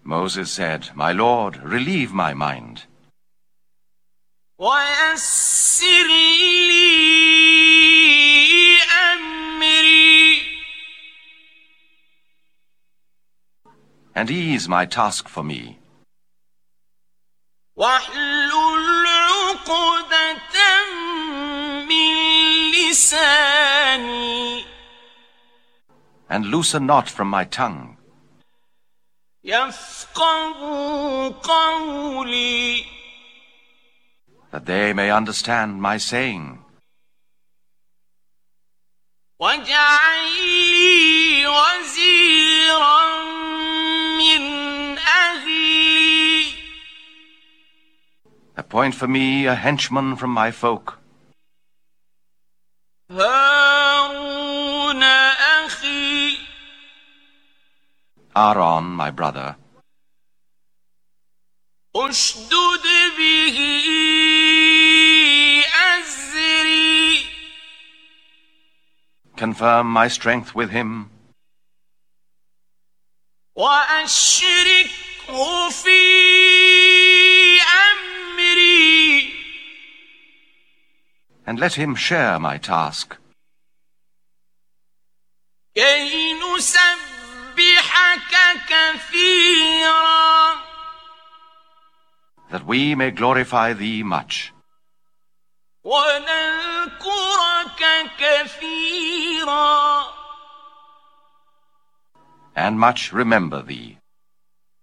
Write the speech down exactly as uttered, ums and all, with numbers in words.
Moses said, My Lord, relieve my mind. وَيَسِّرْ لِي أَمْرِي. And ease my task for me. وَاحْلُلْ عُقْدَةً مِّن لِّسَانِي. And loosen not from my tongue. يَفْقَهُوا قَوْلِي. That they may understand my saying. وَاجْعَل لِّي وَزِيرًا مِّنْ أَهْلِي. Appoint for me a henchman from my folk. هارون أخي. Aaron, my brother. أشدد به أزري. Confirm my strength with him. وأشركه في أمري. And let him share my task. كي نسبحك كثيرا. That we may glorify thee much. ونذكرك كثيرا. And much remember thee.